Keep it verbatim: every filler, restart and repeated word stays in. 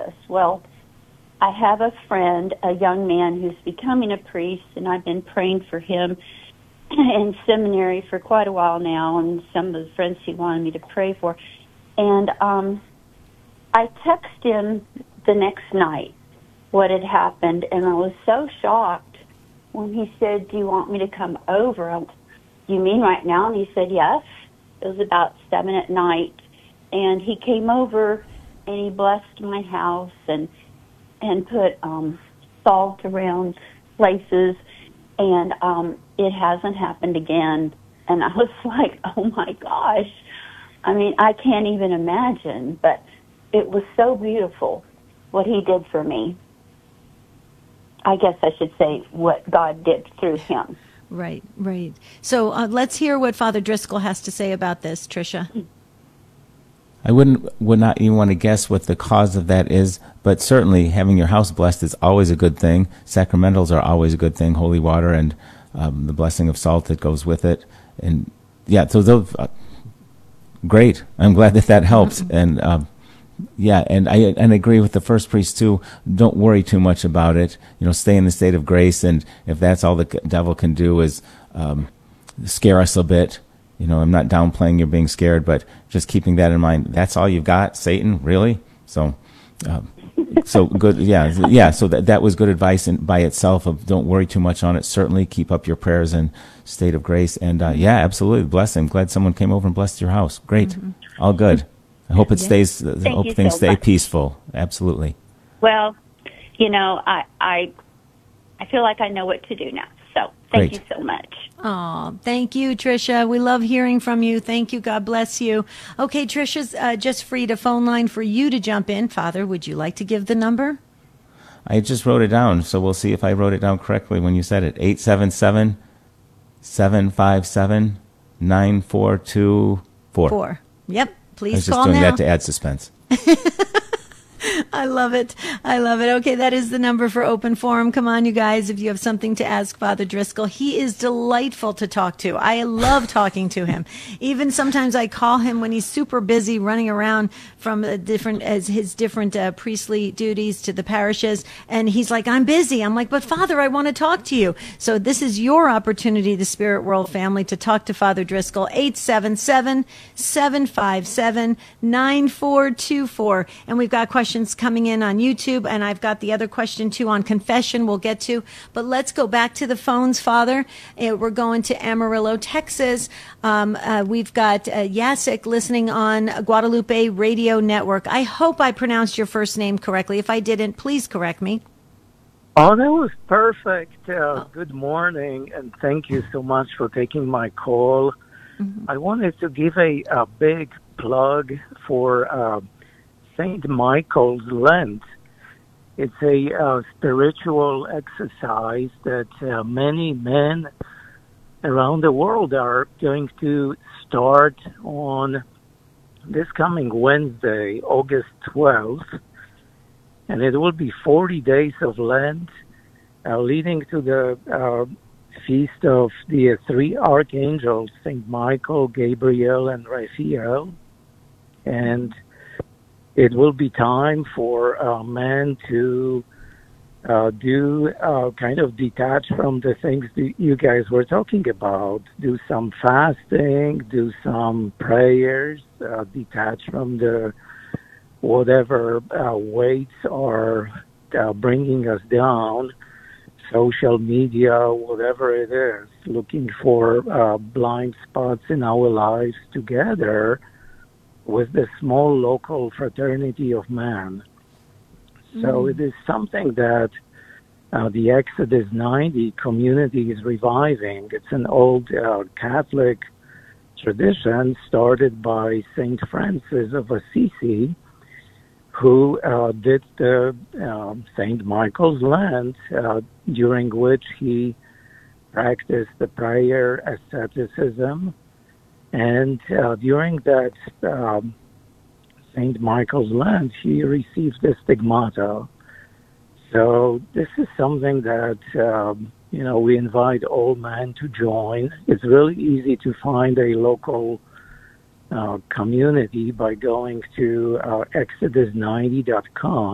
this. Well, I have a friend, a young man who's becoming a priest, and I've been praying for him in seminary for quite a while now, and some of the friends he wanted me to pray for. And um, I texted him the next night what had happened, and I was so shocked when he said, "Do you want me to come over?" I, "Do you mean right now?" And he said, "Yes." It was about seven at night, and he came over, and he blessed my house and and put um, salt around places, and um, it hasn't happened again. And I was like, oh, my gosh. I mean, I can't even imagine, but it was so beautiful what he did for me. I guess I should say what God did through him. Right, right. So uh, let's hear what Father Driscoll has to say about this, Tricia. I wouldn't would not even want to guess what the cause of that is, but certainly having your house blessed is always a good thing. Sacramentals are always a good thing, holy water and um, the blessing of salt that goes with it. And yeah, so those, uh, great. I'm glad that that helps. Mm-hmm. And um, yeah, and I and I agree with the first priest too. Don't worry too much about it. You know, stay in the state of grace, and if that's all the devil can do is um, scare us a bit. You know, I'm not downplaying you're being scared, but just keeping that in mind. That's all you've got, Satan, really? So, uh, so good, yeah, yeah. So that that was good advice in, by itself. Of don't worry too much on it. Certainly, keep up your prayers in state of grace, and uh, yeah, absolutely, bless him. Glad someone came over and blessed your house. Great, mm-hmm. All good. I hope it stays. I Thank hope you things so stay much. peaceful. Absolutely. Well, you know, I I I feel like I know what to do now. So thank Great. you so much. Oh, thank you, Tricia. We love hearing from you. Thank you. God bless you. Okay, Tricia's uh, just freed a phone line for you to jump in. Father, would you like to give the number? I just wrote it down, so we'll see if I wrote it down correctly when you said it. eight seven seven, seven five seven, nine four two four. Four. Yep. Please I was just call doing now. that to add suspense. I love it. I love it. Okay, that is the number for Open Forum. Come on, you guys, if you have something to ask Father Driscoll. He is delightful to talk to. I love talking to him. Even sometimes I call him when he's super busy running around from a different as his different uh, priestly duties to the parishes, and he's like, "I'm busy." I'm like, "But Father, I want to talk to you." So this is your opportunity, the Spirit World family, to talk to Father Driscoll. eight seven seven, seven five seven, nine four two four. And we've got questions coming in on YouTube, and I've got the other question too on confession we'll get to. But let's go back to the phones, Father. Uh, we're going to Amarillo, Texas. Um, uh, we've got uh, Jacek listening on Guadalupe Radio Network. I hope I pronounced your first name correctly. If I didn't, please correct me. Oh, that was perfect. Uh, oh. Good morning, and thank you so much for taking my call. Mm-hmm. I wanted to give a, a big plug for uh, Saint Michael's Lent. It's a uh, spiritual exercise that uh, many men around the world are going to start on this coming Wednesday, August twelfth. And it will be forty days of Lent, uh, leading to the uh, feast of the uh, three archangels, Saint Michael, Gabriel, and Raphael. And it will be time for uh, men to uh, do uh, kind of detach from the things that you guys were talking about. Do some fasting, do some prayers, uh, detach from the whatever uh, weights are uh, bringing us down, social media, whatever it is, looking for uh, blind spots in our lives together with the small local fraternity of man. So mm. it is something that uh, the Exodus ninety community is reviving. It's an old uh, Catholic tradition started by Saint Francis of Assisi, who uh, did the uh, Saint Michael's Lent, uh, during which he practiced the prayer asceticism. And uh, during that um, Saint Michael's Lent, he received the stigmata. So this is something that, um, you know, we invite all men to join. It's really easy to find a local uh, community by going to uh, exodus ninety dot com.